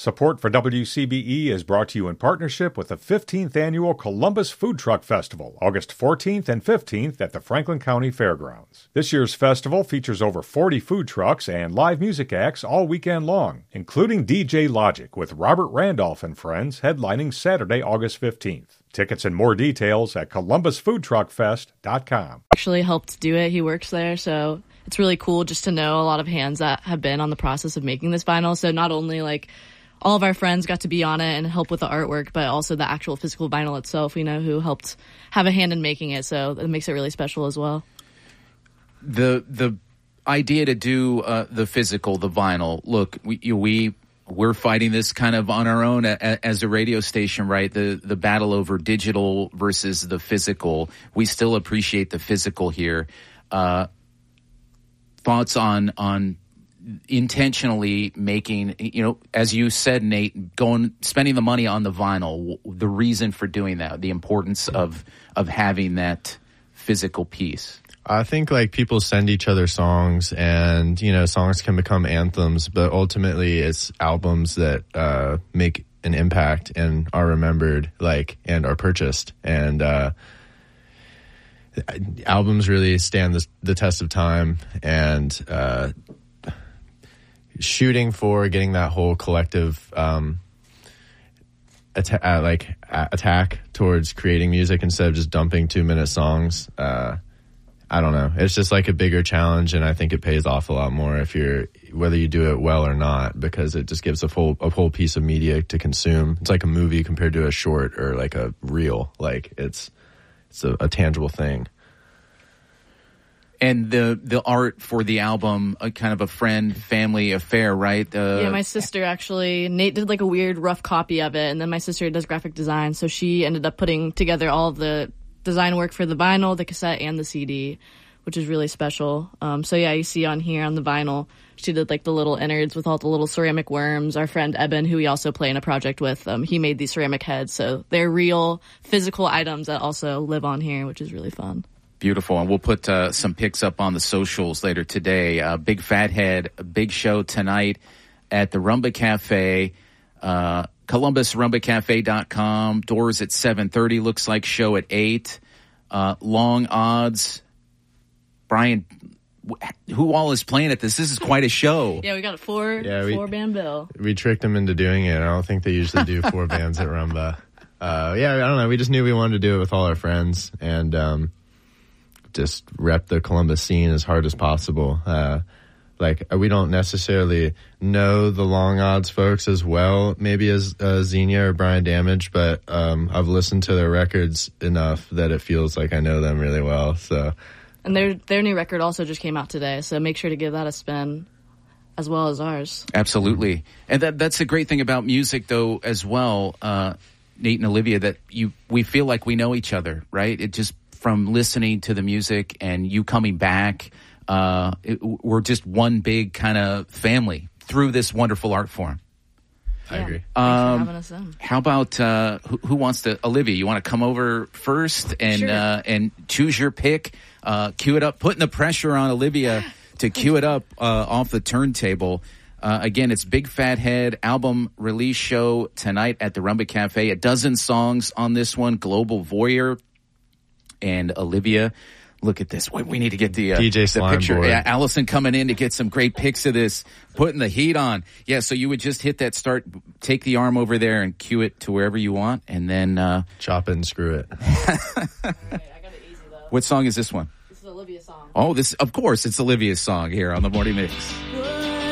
Support for WCBE is brought to you in partnership with the 15th Annual Columbus Food Truck Festival, August 14th and 15th at the Franklin County Fairgrounds. This year's festival features over 40 food trucks and live music acts all weekend long, including DJ Logic with Robert Randolph and Friends headlining Saturday, August 15th. Tickets and more details at columbusfoodtruckfest.com. Actually helped do it. He works there, so it's really cool just to know a lot of hands that have been on the process of making this vinyl. So not only like all of our friends got to be on it and help with the artwork, but also the actual physical vinyl itself. We know who helped have a hand in making it, so it makes it really special as well. The idea to do the physical, the vinyl. Look, we're fighting this kind of on our own as a radio station, right? The battle over digital versus the physical. We still appreciate the physical here. Thoughts on intentionally making, as you said, Nate, spending the money on the vinyl, the reason for doing that, the importance of having that physical piece. I think people send each other songs, and songs can become anthems, but ultimately it's albums that make an impact and are remembered, and are purchased. And albums really stand the test of time, and shooting for getting that whole collective attack towards creating music instead of just dumping 2-minute songs. I don't know. It's just a bigger challenge, and I think it pays off a lot more whether you do it well or not, because it just gives a whole piece of media to consume. It's like a movie compared to a short or a reel. It's a tangible thing. And the art for the album, kind of a family affair, right? Yeah, my sister actually, Nate did a weird rough copy of it, and then my sister does graphic design, so she ended up putting together all of the design work for the vinyl, the cassette, and the CD, which is really special. So yeah, you see on here on the vinyl, she did the little innards with all the little ceramic worms. Our friend Eben, who we also play in a project with, he made these ceramic heads, so they're real physical items that also live on here, which is really fun. Beautiful. And we'll put some pics up on the socials later today. Big Fathead, a big show tonight at the Rumba Cafe, ColumbusRumbaCafe.com. Doors at 7:30, looks like show at 8. Long odds. Brian, who all is playing at this? This is quite a show. Yeah, we got a four-band bill. We tricked them into doing it. I don't think they usually do 4 bands at Rumba. I don't know. We just knew we wanted to do it with all our friends, and just rep the Columbus scene as hard as possible. We don't necessarily know the Long Odds folks as well, maybe as Xenia or Brian Damage, but I've listened to their records enough that it feels like I know them really well. So, and their new record also just came out today, so make sure to give that a spin, as well as ours. Absolutely. And that's the great thing about music, though, as well, Nate and Olivia, that we feel like we know each other, right? It just from listening to the music and you coming back, we're just one big kind of family through this wonderful art form. I agree. Thanks for having us in. How about who wants to? Olivia, you want to come over first and Sure. And choose your pick, cue it up, putting the pressure on Olivia to cue it up off the turntable. Again, it's Big Fathead album release show tonight at the Rumba Cafe. 12 songs on this one. Global Voyeur. And Olivia, look at this. We need to get the DJ the picture. board. Yeah, Allison coming in to get some great pics of this, putting the heat on. Yeah, so you would just hit that start, take the arm over there and cue it to wherever you want, and then chop it and screw it. All right, I got it easy, though. What song is this one? This is Olivia's song. Oh, of course, it's Olivia's song here on the Morning Mix. Whoa.